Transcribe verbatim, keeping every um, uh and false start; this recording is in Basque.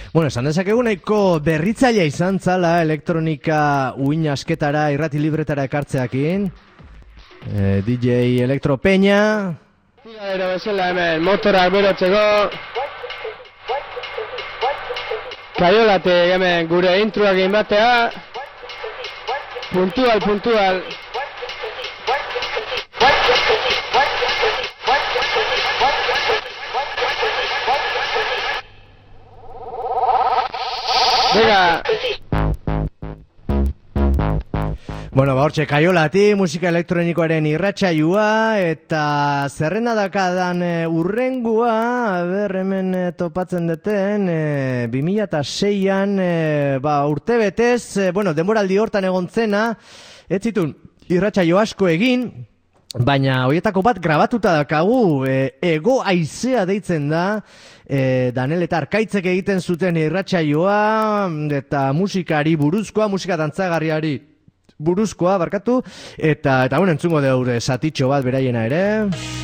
Bueno, esan dezakegu nahiko berritzailea izan zala elektronika uin asketara irrati libretara ekartzeakin. Eh, D J Elektro Peña. Ero bezala hemen motorak berotzeko. Kaiolate hemen gure introak egin batea. Puntual, puntual. Venga. Bueno, ba, hortxe, Kaiolati, musika elektronikoaren irratsaioa, eta zerrenda dakadan e, urrengua, ber, hemen e, topatzen deten, e, bi mila seian, e, ba, urte betez, e, bueno, denboraldi hortan egon zena, ez zitun irratsaio asko egin, baina horietako bat grabatuta dakagu, e, ego aizea deitzen da, e, Danel eta Arkaitzek egiten zuten irratsaioa, eta musikari buruzkoa, musika dantzagarriari buruzkoa, barkatu, eta, eta bueno, entzungo deur satitxo bat beraiena ere.